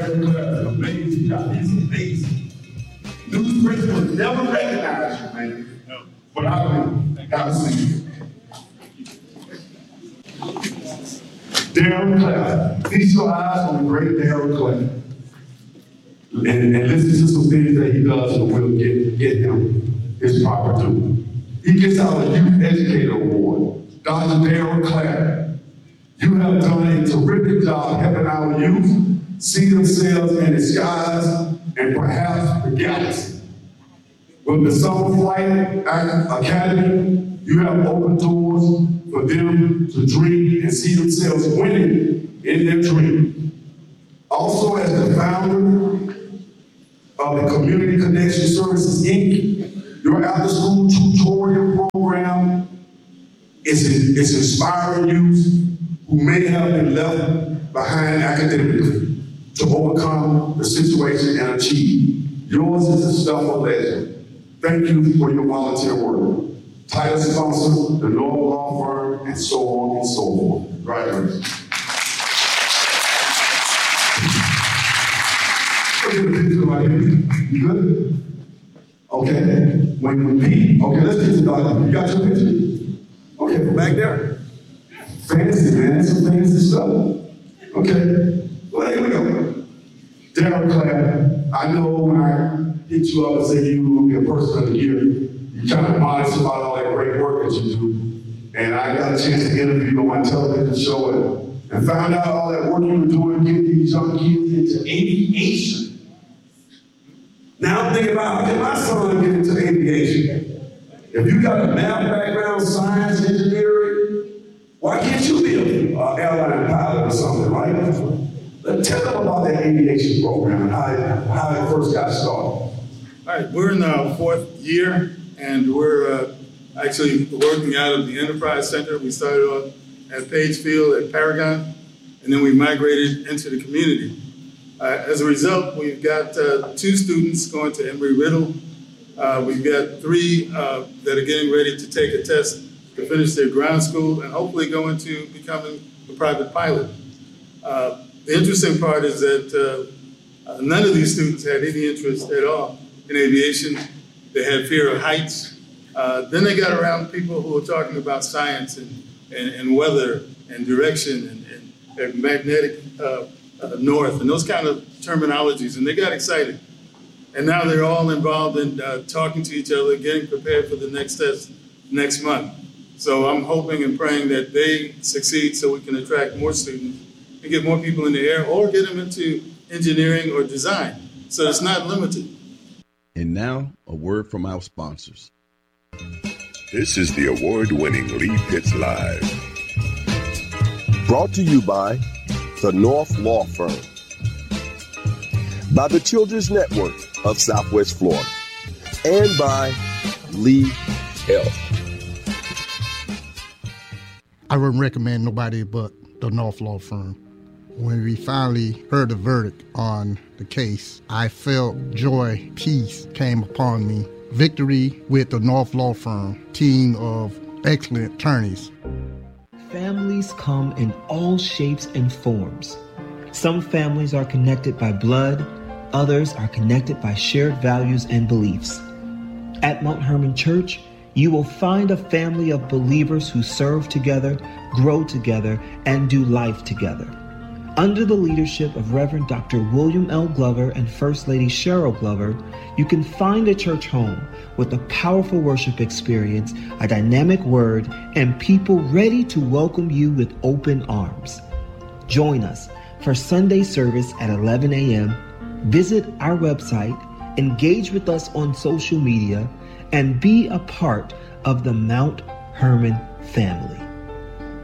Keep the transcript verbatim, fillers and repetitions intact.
Darren Clare did an amazing job. He's amazing. News principals never recognize you, man. No. But I will. Gotta see you. Darren Clare. Feast your eyes on the great Darren Clare. And, and listen to some things that he does that will get, get him his proper due. He gets out a Youth Educator Award. Doctor Darren Clare, you have done a terrific job helping our youth see themselves in the skies and perhaps the galaxy. With the Summer Flight Academy, you have opened doors for them to dream and see themselves winning in their dream. Also, as the founder of the Community Connection Services, Incorporated, your after-school tutorial program is, is inspiring youth who may have been left behind academically to overcome the situation and achieve. Yours is the stuff of legend. Thank you for your volunteer work. Title sponsor, the North Law Firm, and so on and so forth. Congratulations. Look at the picture right here. You good? Okay. When we meet, okay, let's get to Doctor You got your picture? Okay, from back there. Fancy, man. That's some fancy stuff. Okay. Well, here we go. Darren Clare, I know when I hit you up and say you will be a person of the year, you kind of modest about all that great work that you do. And I got a chance to interview you on my television show and, and found out all that work you were doing getting these young kids into aviation. Now I'm thinking about, how can my son get into aviation? If you got a math background, science, engineering, why can't you be an uh, airline pilot or something, right? But tell them about that aviation program and how it, how it first got started. All right, we're in our fourth year, and we're uh, actually working out of the Enterprise Center. We started off at Page Field at Paragon, and then we migrated into the community. Uh, as a result, we've got uh, two students going to Embry-Riddle. Uh, we've got three uh, that are getting ready to take a test to finish their ground school and hopefully go into becoming a private pilot. Uh, the interesting part is that uh, uh, none of these students had any interest at all in aviation. They had fear of heights. Uh, then they got around people who were talking about science and, and, and weather and direction and, and magnetic uh, Uh, north and those kind of terminologies, and they got excited. And now they're all involved in uh, talking to each other, getting prepared for the next test next month. So I'm hoping and praying that they succeed so we can attract more students and get more people in the air or get them into engineering or design. So it's not limited. And now, a word from our sponsors. This is the award-winning Lee Pitts Live. Brought to you by the North Law Firm, by the Children's Network of Southwest Florida, and by Lee Health. I wouldn't recommend nobody but the North Law Firm. When we finally heard the verdict on the case, I felt joy, peace came upon me. Victory with the North Law Firm, team of excellent attorneys. Families come in all shapes and forms. Some families are connected by blood, others are connected by shared values and beliefs. At Mount Hermon Church, you will find a family of believers who serve together, grow together, and do life together. Under the leadership of Reverend Doctor William L. Glover and First Lady Cheryl Glover, you can find a church home with a powerful worship experience, a dynamic word, and people ready to welcome you with open arms. Join us for Sunday service at eleven a.m. Visit our website, engage with us on social media, and be a part of the Mount Hermon family.